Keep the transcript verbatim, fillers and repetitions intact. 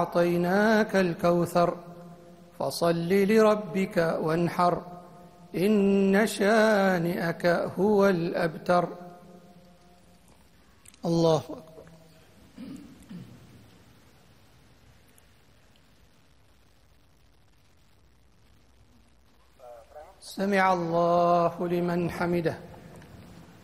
أعطيناك الكوثر فصل لربك وانحر إن شانئك هو الأبتر. الله أكبر. سمع الله لمن حمده.